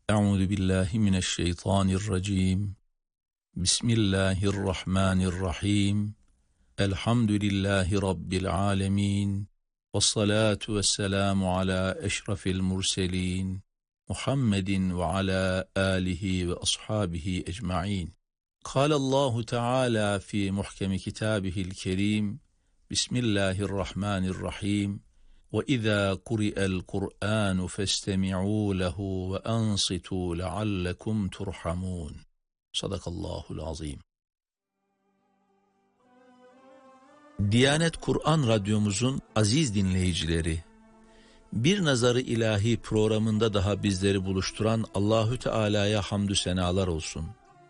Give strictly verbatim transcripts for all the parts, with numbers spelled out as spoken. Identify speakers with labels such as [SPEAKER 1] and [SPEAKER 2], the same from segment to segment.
[SPEAKER 1] Euzu billahi mineşşeytanirracim. Bismillahirrahmanirrahim. Elhamdülillahi rabbil alamin. Ves salatu vesselamu ala eşrafil murselin. Muhammedin ve ala alihi ve ashabihi ecmaîn. Kâlallahu Teala fi muhkemi kitâbihil kerîm. Bismillahirrahmanirrahim. وَإِذَا قُرِئَ الْقُرْآنُ فَاسْتَمِعُوا لَهُ وَأَنصِتُوا لَعَلَّكُمْ تُرْحَمُونَ. Sadakallahul azim. Diyanet Kur'an Radyomuzun aziz dinleyicileri, Bir Nazarı İlahi programında daha bizleri buluşturan Allahü Teala'ya hamdü senalar olsun.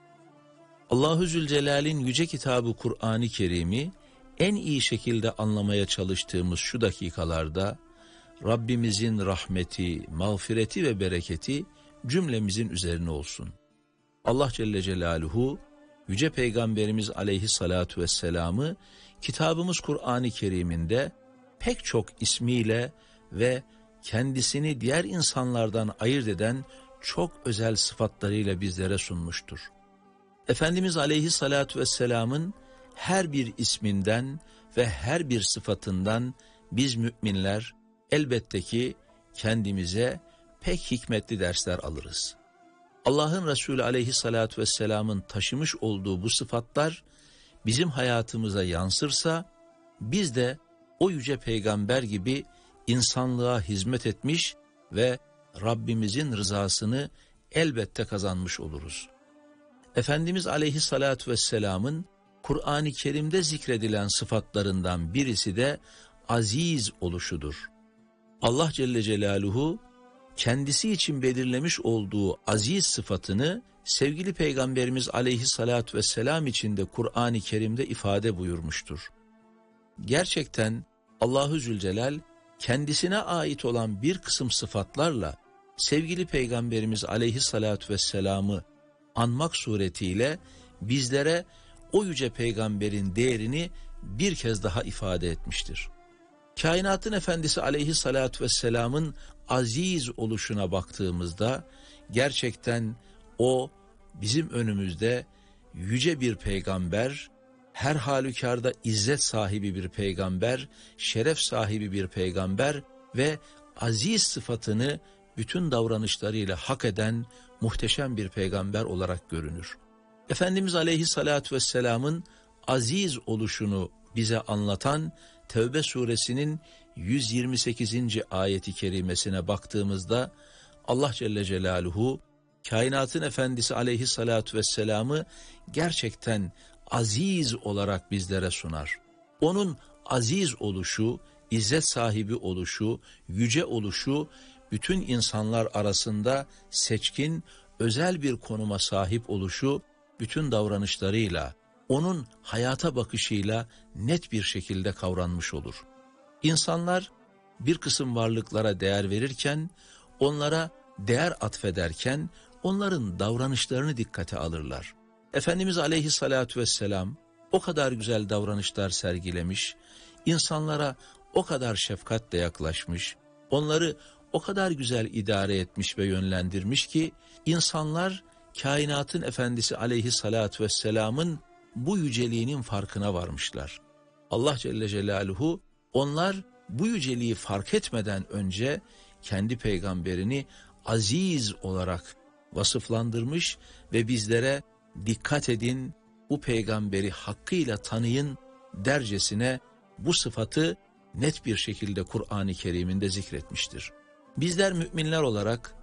[SPEAKER 1] Allahu Zülcelal'in yüce kitabı Kur'an-ı Kerim'i en iyi şekilde anlamaya çalıştığımız şu dakikalarda Rabbimizin rahmeti, mağfireti ve bereketi cümlemizin üzerine olsun. Allah Celle Celaluhu yüce Peygamberimiz Aleyhissalatu vesselam'ı kitabımız Kur'an-ı Kerim'inde pek çok ismiyle ve kendisini diğer insanlardan ayırt eden çok özel sıfatlarıyla bizlere sunmuştur. Efendimiz Aleyhissalatu vesselam'ın her bir isminden ve her bir sıfatından biz müminler elbette ki kendimize pek hikmetli dersler alırız. Allah'ın Resulü Aleyhissalatu vesselam'ın taşımış olduğu bu sıfatlar bizim hayatımıza yansırsa biz de o yüce peygamber gibi insanlığa hizmet etmiş ve Rabbimizin rızasını elbette kazanmış oluruz. Efendimiz Aleyhissalatu vesselam'ın Kur'an-ı Kerim'de zikredilen sıfatlarından birisi de aziz oluşudur. Allah Celle Celaluhu kendisi için belirlemiş olduğu aziz sıfatını sevgili Peygamberimiz Aleyhissalatu vesselam için de Kur'an-ı Kerim'de ifade buyurmuştur. Gerçekten Allahu Zülcelal kendisine ait olan bir kısım sıfatlarla sevgili Peygamberimiz Aleyhissalatu vesselam'ı anmak suretiyle bizlere o yüce peygamberin değerini bir kez daha ifade etmiştir. Kainatın efendisi Aleyhissalatu vesselam'ın aziz oluşuna baktığımızda gerçekten o bizim önümüzde yüce bir peygamber, her halükarda izzet sahibi bir peygamber, şeref sahibi bir peygamber ve aziz sıfatını bütün davranışlarıyla hak eden muhteşem bir peygamber olarak görünür. Efendimiz Aleyhissalatu vesselam'ın aziz oluşunu bize anlatan Tevbe suresinin yüz yirmi sekizinci ayeti kerimesine baktığımızda Allah Celle Celaluhu kainatın efendisi Aleyhissalatu vesselam'ı gerçekten aziz olarak bizlere sunar. Onun aziz oluşu, izzet sahibi oluşu, yüce oluşu bütün insanlar arasında seçkin, özel bir konuma sahip oluşu bütün davranışlarıyla, onun hayata bakışıyla net bir şekilde kavranmış olur. İnsanlar bir kısım varlıklara değer verirken, onlara değer atfederken, onların davranışlarını dikkate alırlar. Efendimiz Aleyhissalatu vesselam o kadar güzel davranışlar sergilemiş, insanlara o kadar şefkatle yaklaşmış, onları o kadar güzel idare etmiş ve yönlendirmiş ki, insanlar kainatın efendisi Aleyhissalatu vesselam'ın bu yüceliğinin farkına varmışlar. Allah Celle Celaluhu onlar bu yüceliği fark etmeden önce kendi peygamberini aziz olarak vasıflandırmış ve bizlere dikkat edin, bu peygamberi hakkıyla tanıyın dercesine bu sıfatı net bir şekilde Kur'an-ı Kerim'inde zikretmiştir. Bizler müminler olarak